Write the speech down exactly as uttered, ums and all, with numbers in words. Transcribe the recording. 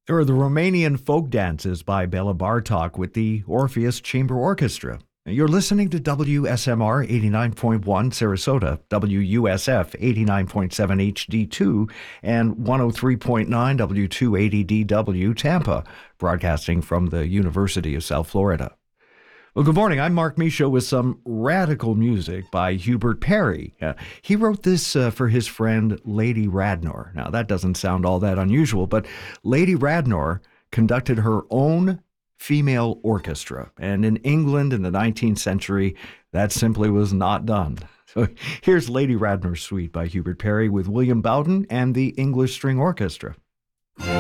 Or the Romanian folk dances by Bela Bartok with the Orpheus Chamber Orchestra. You're listening to W S M R eighty-nine point one Sarasota, W U S F eighty-nine point seven H D two, and one oh three point nine W two eighty D W Tampa, broadcasting from the University of South Florida. Well, good morning. I'm Mark Michaud with some radical music by Hubert Parry. Uh, he wrote this uh, for his friend Lady Radnor. Now, that doesn't sound all that unusual, but Lady Radnor conducted her own female orchestra. And in England in the nineteenth century, that simply was not done. So here's Lady Radnor's Suite by Hubert Parry with William Bowden and the English String Orchestra.